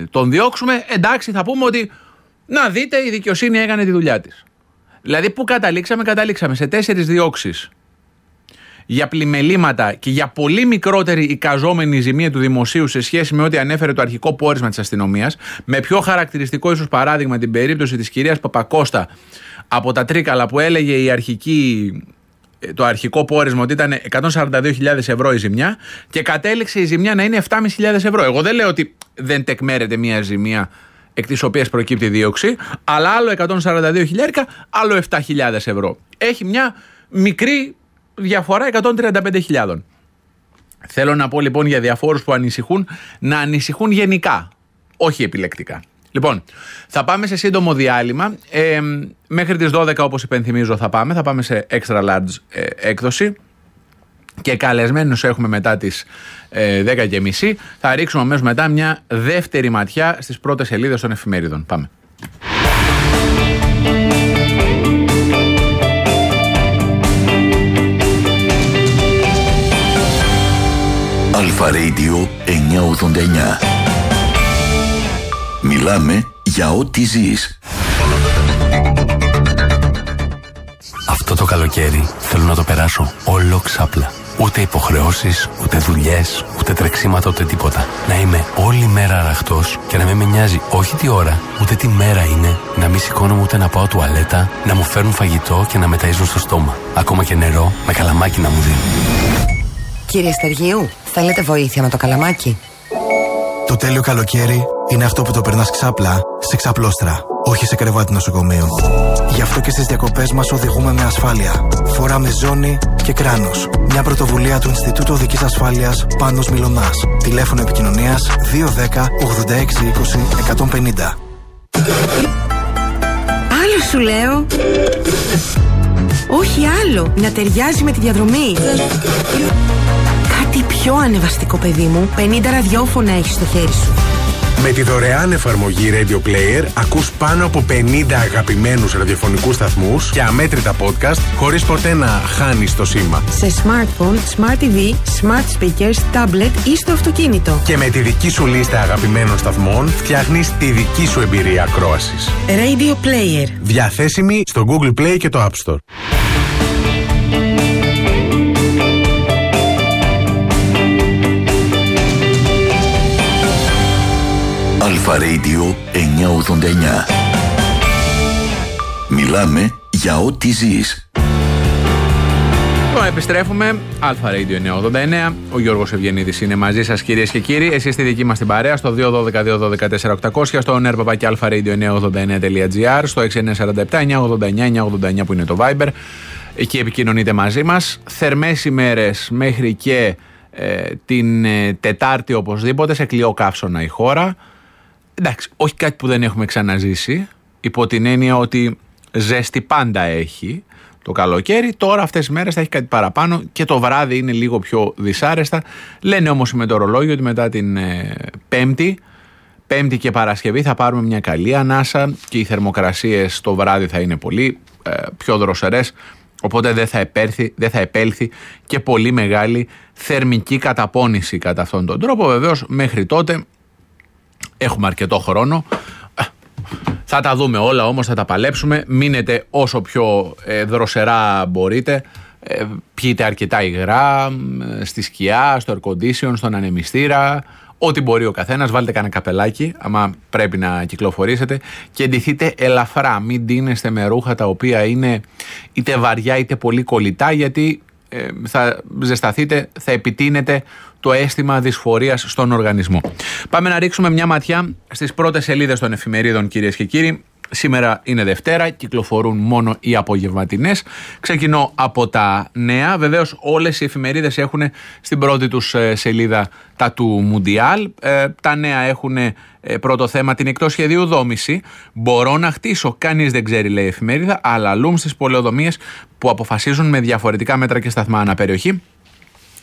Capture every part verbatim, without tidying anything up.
τον διώξουμε, εντάξει, θα πούμε ότι να δείτε, η δικαιοσύνη έκανε τη δουλειά της. Δηλαδή, πού καταλήξαμε, καταλήξαμε σε τέσσερις διώξεις για πλημελήματα και για πολύ μικρότερη εικαζόμενη ζημία του δημοσίου σε σχέση με ό,τι ανέφερε το αρχικό πόρισμα της αστυνομίας. Με πιο χαρακτηριστικό ίσως παράδειγμα την περίπτωση της κυρίας Παπακώστα από τα Τρίκαλα, που έλεγε η αρχική, το αρχικό πόρισμα ότι ήταν εκατόν σαράντα δύο χιλιάδες ευρώ η ζημιά και κατέληξε η ζημιά να είναι επτά χιλιάδες πεντακόσια ευρώ. Εγώ δεν λέω ότι δεν τεκμέρεται μια ζημία εκ της οποίας προκύπτει δίωξη, αλλά άλλο εκατόν σαράντα δύο χιλιάδες, άλλο επτά χιλιάδες ευρώ. Έχει μια μικρή διαφορά εκατόν τριάντα πέντε χιλιάδες. Θέλω να πω λοιπόν για διαφόρους που ανησυχούν, να ανησυχούν γενικά, όχι επιλεκτικά. Λοιπόν, θα πάμε σε σύντομο διάλειμμα. Ε, μέχρι τις δώδεκα, όπως υπενθυμίζω, θα πάμε. Θα πάμε σε extra large ε, έκδοση. Και καλεσμένους έχουμε μετά τις ε, δέκα και μισή. Θα ρίξουμε αμέσως μετά μια δεύτερη ματιά στις πρώτες σελίδες των εφημερίδων. Πάμε. Αλφα Radio εννιακόσια ογδόντα εννιά. Μιλάμε για ό,τι ζεις. Αυτό το καλοκαίρι θέλω να το περάσω όλο ξάπλα. Ούτε υποχρεώσεις, ούτε δουλειές, ούτε τρεξίματα, ούτε τίποτα. Να είμαι όλη μέρα αραχτός και να μην με νοιάζει όχι τι ώρα, ούτε τι μέρα είναι. Να μην σηκώνομαι ούτε να πάω τουαλέτα, να μου φέρουν φαγητό και να με ταΐζουν στο στόμα. Ακόμα και νερό με καλαμάκι να μου δίνουν. Κύριε Στεργίου, θέλετε βοήθεια με το καλαμάκι? Το τέλειο καλοκαίρι είναι αυτό που το περνάς ξάπλα σε ξαπλώστρα, όχι σε κρεβάτι νοσοκομείου. Γι' αυτό και στις διακοπές μας οδηγούμε με ασφάλεια. Φοράμε ζώνη και κράνος. Μια πρωτοβουλία του Ινστιτούτου Οδικής Ασφάλειας Πάνος Μιλωνάς. Τηλέφωνο επικοινωνίας δύο ένα μηδέν ογδόντα έξι είκοσι εκατόν πενήντα. Άλλο σου λέω. Όχι άλλο, να ταιριάζει με τη διαδρομή. Κάτι πιο ανεβαστικό, παιδί μου. πενήντα ραδιόφωνα έχεις στο χέρι σου. Με τη δωρεάν εφαρμογή Radio Player ακούς πάνω από πενήντα αγαπημένους ραδιοφωνικούς σταθμούς και αμέτρητα podcast χωρίς ποτέ να χάνεις το σήμα. Σε smartphone, smart τι βι, smart speakers, tablet ή στο αυτοκίνητο. Και με τη δική σου λίστα αγαπημένων σταθμών φτιάχνεις τη δική σου εμπειρία ακρόασης. Radio Player. Διαθέσιμη στο Google Play και το App Store. Αλφα Radio εννιακόσια ογδόντα εννιά. Μιλάμε για ό,τι ζεις. Λοιπόν, επιστρέφουμε. Αλφα Radio εννιακόσια ογδόντα εννιά. Ο Γιώργος Ευγενίδης είναι μαζί σας, κυρίες και κύριοι. Εσείς στη δική μας την παρέα στο δύο ένα δύο δύο ένα δύο τέσσερα οκτακόσια, στο νερπαπάκι αλφα radio εννιακόσια ογδόντα εννιά τελεία τζι άρ, στο έξι εννιά τέσσερα επτά εννιακόσια ογδόντα εννιά εννιακόσια ογδόντα εννιά που είναι το Viber. Εκεί επικοινωνείτε μαζί μας. Θερμές ημέρες μέχρι και ε, την ε, Τετάρτη οπωσδήποτε, σε κλειό καύσωνα η χώρα. Εντάξει, όχι κάτι που δεν έχουμε ξαναζήσει, υπό την έννοια ότι ζέστη πάντα έχει το καλοκαίρι. Τώρα αυτές τις μέρες θα έχει κάτι παραπάνω και το βράδυ είναι λίγο πιο δυσάρεστα. Λένε όμως οι μετεωρολόγοι ότι μετά την ε, Πέμπτη, Πέμπτη και Παρασκευή θα πάρουμε μια καλή ανάσα και οι θερμοκρασίες το βράδυ θα είναι πολύ ε, πιο δροσερές. Οπότε δεν θα, επέρθει, δεν θα επέλθει και πολύ μεγάλη θερμική καταπώνηση κατά αυτόν τον τρόπο. Βεβαίως μέχρι τότε έχουμε αρκετό χρόνο. Θα τα δούμε όλα όμως, θα τα παλέψουμε. Μείνετε όσο πιο ε, δροσερά μπορείτε. Ε, πιείτε αρκετά υγρά, ε, στη σκιά, στο air condition, στον ανεμιστήρα. Ό,τι μπορεί ο καθένας. Βάλτε κανένα καπελάκι, άμα πρέπει να κυκλοφορήσετε. Και ντυθείτε ελαφρά. Μην ντύνεστε με ρούχα τα οποία είναι είτε βαριά είτε πολύ κολλητά, γιατί ε, θα ζεσταθείτε, θα επιτείνετε το αίσθημα δυσφορίας στον οργανισμό. Πάμε να ρίξουμε μια ματιά στις πρώτες σελίδες των εφημερίδων, κυρίες και κύριοι. Σήμερα είναι Δευτέρα, κυκλοφορούν μόνο οι απογευματινές. Ξεκινώ από τα νέα. Βεβαίως όλες οι εφημερίδες έχουν στην πρώτη τους σελίδα τα του Μουντιάλ. Ε, τα νέα έχουν ε, πρώτο θέμα την εκτός σχεδίου δόμηση. Μπορώ να χτίσω, κανείς δεν ξέρει, λέει η εφημερίδα, αλλά αλλούν στις πολεοδομίες που αποφασίζουν με διαφορετικά μέτρα και σταθμά αναπεριοχή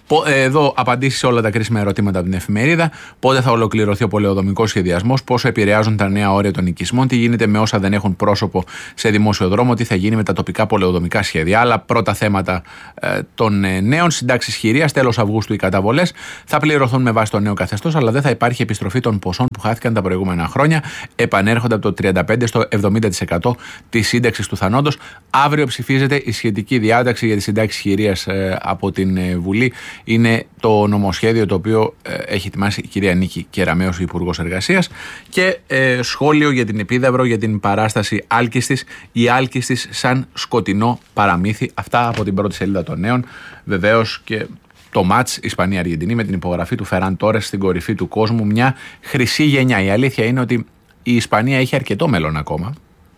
Εδώ απαντήσεις σε όλα τα κρίσιμα ερωτήματα από την εφημερίδα. Πότε θα ολοκληρωθεί ο πολεοδομικός σχεδιασμός, πόσο επηρεάζουν τα νέα όρια των οικισμών, τι γίνεται με όσα δεν έχουν πρόσωπο σε δημόσιο δρόμο, τι θα γίνει με τα τοπικά πολεοδομικά σχέδια. Άλλα πρώτα θέματα ε, των ε, νέων, συντάξεις χειρίας, τέλος Αυγούστου οι καταβολές θα πληρωθούν με βάση το νέο καθεστώς, αλλά δεν θα υπάρχει επιστροφή των ποσών που χάθηκαν τα προηγούμενα χρόνια. Επανέρχονται από το τριάντα πέντε τοις εκατό στο εβδομήντα τοις εκατό της σύνταξης του θανόντος. Αύριο ψηφίζεται η σχετική διάταξη για τη συντάξη χειρίας ε, από την ε, Βουλή. Είναι το νομοσχέδιο το οποίο ε, έχει ετοιμάσει η κυρία Νίκη Κεραμέως, Υπουργός Εργασίας. Και ε, σχόλιο για την Επίδαυρο, για την παράσταση Άλκηστης. Η Άλκηστης σαν σκοτεινό παραμύθι. Αυτά από την πρώτη σελίδα των νέων. Βεβαίως και το μάτς Ισπανία-Αργεντινή με την υπογραφή του Φεράν Τόρες στην κορυφή του κόσμου. Μια χρυσή γενιά. Η αλήθεια είναι ότι η Ισπανία έχει αρκετό μέλλον ακόμα.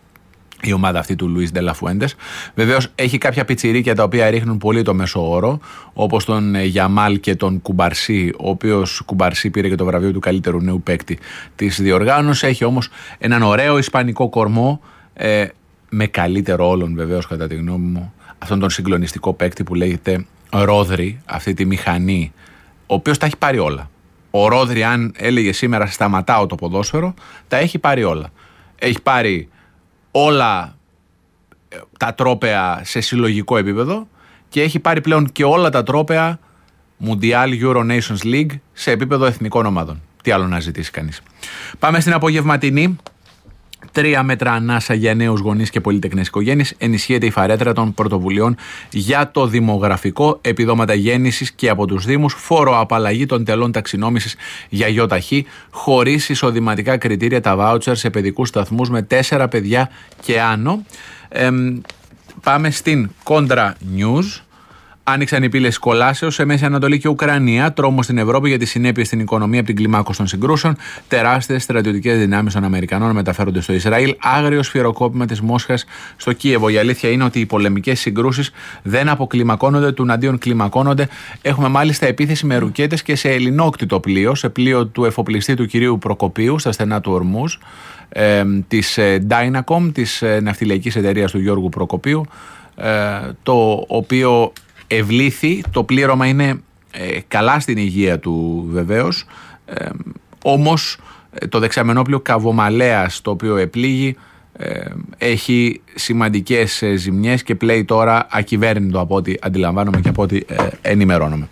Η ομάδα αυτή του Λουίς Ντελαφουέντες. Βεβαίως έχει κάποια πιτσιρίκια τα οποία ρίχνουν πολύ το μέσο όρο, όπως τον Γιαμάλ και τον Κουμπαρσί, ο οποίος Κουμπαρσί πήρε και το βραβείο του καλύτερου νέου παίκτη της διοργάνωσης. Έχει όμως έναν ωραίο ισπανικό κορμό, ε, με καλύτερο όλων βεβαίως κατά τη γνώμη μου, αυτόν τον συγκλονιστικό παίκτη που λέγεται Ρόδρι, αυτή τη μηχανή, ο οποίος τα έχει πάρει όλα. Ο Ρόδρι, αν έλεγε σήμερα σταματάω το ποδόσφαιρο, τα έχει πάρει όλα. Έχει πάρει όλα τα τρόπαια σε συλλογικό επίπεδο και έχει πάρει πλέον και όλα τα τρόπαια Mundial Euro Nations League σε επίπεδο εθνικών ομάδων. Τι άλλο να ζητήσει κανείς. Πάμε στην απογευματινή. Τρία μέτρα ανάσα για νέους γονείς και πολυτεκνές οικογένειες. Ενισχύεται η φαρέτρα των πρωτοβουλειών για το δημογραφικό, επιδόματα γέννησης και από τους Δήμους, φόρο απαλλαγή των τελών ταξινόμησης για ΙΟΤΑΧΗ, χωρίς εισοδηματικά κριτήρια τα βάουτσερ σε παιδικούς σταθμούς με τέσσερα παιδιά και άνω. Ε, πάμε στην Κόντρα News. Άνοιξαν οι πύλες κολάσεως σε Μέση Ανατολή και Ουκρανία. Τρόμο στην Ευρώπη για τις συνέπειες στην οικονομία από την κλιμάκωση των συγκρούσεων. Τεράστιες στρατιωτικές δυνάμεις των Αμερικανών μεταφέρονται στο Ισραήλ. Άγριο σφυροκόπημα της Μόσχας στο Κίεβο. Η αλήθεια είναι ότι οι πολεμικές συγκρούσεις δεν αποκλιμακώνονται, τουναντίον κλιμακώνονται. Έχουμε μάλιστα επίθεση με ρουκέτες και σε ελληνόκτητο πλοίο, σε πλοίο του εφοπλιστή του κυρίου Προκοπίου στα στενά του Ορμούζ, ε, της Dynacom, της ναυτιλιακής εταιρείας του Γιώργου Προκοπίου, ε, το οποίο ευλήθη. Το πλήρωμα είναι ε, καλά στην υγεία του βεβαίως, ε, όμως το δεξαμενόπλοιο Καβομαλέας, το οποίο επλήγει, ε, έχει σημαντικές ε, ζημιές και πλέει τώρα ακυβέρνητο από ό,τι αντιλαμβάνομαι και από ό,τι ε, ενημερώνομαι.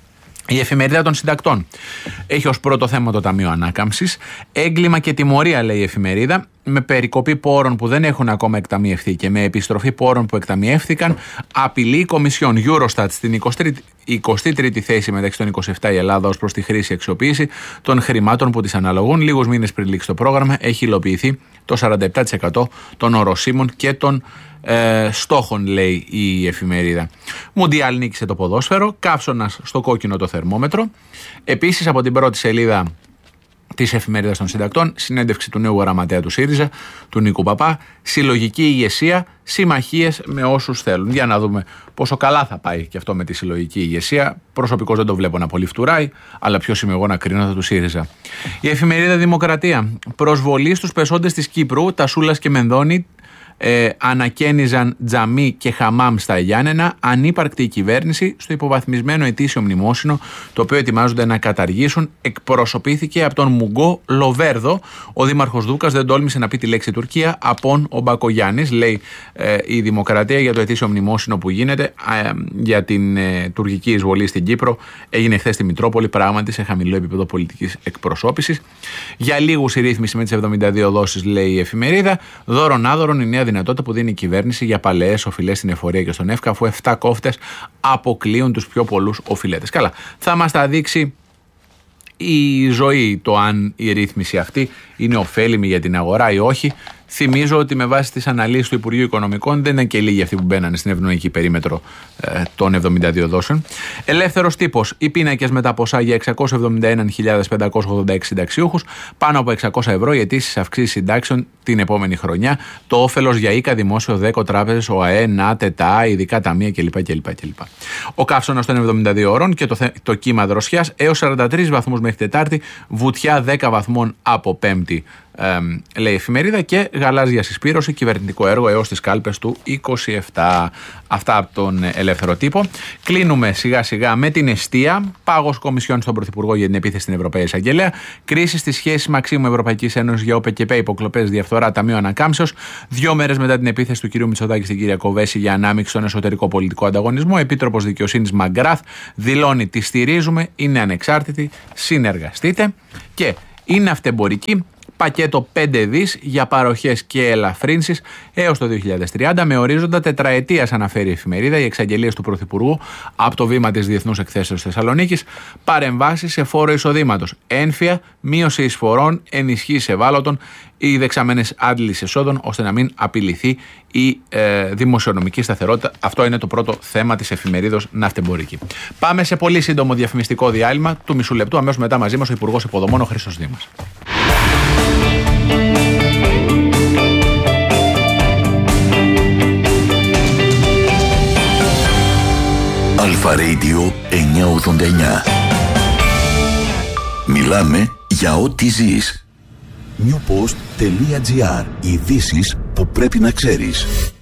Η εφημερίδα των συντακτών έχει ως πρώτο θέμα το Ταμείο Ανάκαμψης. Έγκλημα και τιμωρία, λέει η εφημερίδα, με περικοπή πόρων που δεν έχουν ακόμα εκταμιευθεί και με επιστροφή πόρων που εκταμιεύθηκαν. Απειλεί η Κομισιόν. Eurostat στην εικοστή τρίτη θέση μεταξύ των είκοσι επτά η Ελλάδα ως προς τη χρήση αξιοποίηση των χρημάτων που της αναλογούν. Λίγους μήνες πριν λήξει το πρόγραμμα, έχει υλοποιηθεί το σαράντα επτά τοις εκατό των οροσίμων και των ε, στόχων, λέει η εφημερίδα. Μουντιάλ νίκησε το ποδόσφαιρο, καύσωνας στο κόκκινο το θερμόμετρο. Επίσης από την πρώτη σελίδα της εφημερίδας των συντακτών, συνέντευξη του νέου γραμματέα του ΣΥΡΙΖΑ, του Νίκου Παπά, συλλογική ηγεσία, συμμαχίες με όσους θέλουν. Για να δούμε πόσο καλά θα πάει και αυτό με τη συλλογική ηγεσία. Προσωπικώς δεν το βλέπω να πολύ φτουράει, αλλά ποιος είμαι εγώ να κρίνω του ΣΥΡΙΖΑ. Η εφημερίδα Δημοκρατία. Προσβολή στους πεσόντες της Κύπρου, Τασούλας και Μενδώνη. Ε, ανακαίνιζαν τζαμί και χαμάμ στα Γιάννενα. Ανύπαρκτη η κυβέρνηση στο υποβαθμισμένο ετήσιο μνημόσυνο, το οποίο ετοιμάζονται να καταργήσουν. Εκπροσωπήθηκε από τον Μουγκό Λοβέρδο. Ο δήμαρχος Δούκας δεν τόλμησε να πει τη λέξη Τουρκία. Απόν ο Μπακογιάννης, λέει ε, η Δημοκρατία, για το ετήσιο μνημόσυνο που γίνεται ε, για την ε, τουρκική εισβολή στην Κύπρο. Έγινε χθες στη Μητρόπολη, πράγματι σε χαμηλό επίπεδο πολιτικής εκπροσώπησης. Για λίγους η ρύθμιση με τις εβδομήντα δύο δόσεις, λέει η εφημερίδα. Δώρον άδωρον η νέα δυνατότητα που δίνει η κυβέρνηση για παλαιές οφειλές στην εφορία και στον ΕΦΚΑ, αφού επτά κόφτες αποκλείουν τους πιο πολλούς οφειλέτες. Καλά, θα μας τα δείξει η ζωή το αν η ρύθμιση αυτή είναι ωφέλιμη για την αγορά ή όχι. Θυμίζω ότι με βάση τις αναλύσεις του Υπουργείου Οικονομικών δεν ήταν και λίγοι αυτοί που μπαίνανε στην ευνοϊκή περίμετρο ε, των εβδομήντα δύο δόσεων. Ελεύθερος τύπος. Οι πίνακες με τα ποσά για εξακόσιες εβδομήντα ένα χιλιάδες πεντακόσιους ογδόντα έξι συνταξιούχους, πάνω από εξακόσια ευρώ οι αιτήσεις αυξήσεις συντάξεων την επόμενη χρονιά. Το όφελος για ΙΚΑ, Δημόσιο, ΔΕΚΟ, Τράπεζες, ΟΑΕ, ΝΑΤΕ, ΤΑ, ειδικά ταμεία κλπ. κλπ, κλπ. Ο καύσωνας των εβδομήντα δύο ώρων και το, το κύμα δροσιάς έως σαράντα τρεις βαθμούς μέχρι Τετάρτη, βουτιά δέκα βαθμών από Πέμπτη ε, λέει η εφημερίδα, και γαλάζια συσπήρωση, κυβερνητικό έργο έως τις κάλπες του είκοσι επτά. Αυτά από τον Ελεύθερο Τύπο. Κλείνουμε σιγά σιγά με την εστία. Πάγος κομισιόν στον Πρωθυπουργό για την επίθεση στην Ευρωπαϊκή Εισαγγελέα. Κρίση στις σχέσεις Μαξίμου Ευρωπαϊκής Ένωσης για ΟΠΕΚΕΠΕ, υποκλοπές, διαφθορά, Ταμείο Ανακάμψεως. Δύο μέρες μετά την επίθεση του κ. Μητσοτάκη στην κυρία Κοβέση για ανάμειξη στον εσωτερικό πολιτικό ανταγωνισμό, ο Επίτροπος Δικαιοσύνης Μαγκράθ δηλώνει: τη στηρίζουμε, είναι ανεξάρτητη, συνεργαστείτε. Και είναι αυτεμπορική. Πακέτο πέντε δις για παροχές και ελαφρύνσεις έως το δύο χιλιάδες τριάντα, με ορίζοντα τετραετίας, αναφέρει η εφημερίδα. Οι εξαγγελίες του Πρωθυπουργού από το βήμα της Διεθνούς Εκθέσεως Θεσσαλονίκης: παρεμβάσεις σε φόρο εισοδήματος, ένφια, μείωση εισφορών, ενισχύσεις ευάλωτων, οι δεξαμένες άντλησης εσόδων, ώστε να μην απειληθεί η ε, δημοσιονομική σταθερότητα. Αυτό είναι το πρώτο θέμα της εφημερίδος Ναυτεμπορική. Πάμε σε πολύ σύντομο διαφημιστικό διάλειμμα του μισού λεπτού. Αμέσως μετά μαζί μας ο Υπουργός Υποδομών, ο Χρήστος Δήμας. Αλφα Radio εννιακόσια ογδόντα εννιά. Μιλάμε για ό,τι ζεις. newpost.gr. Ειδήσεις που πρέπει να ξέρεις.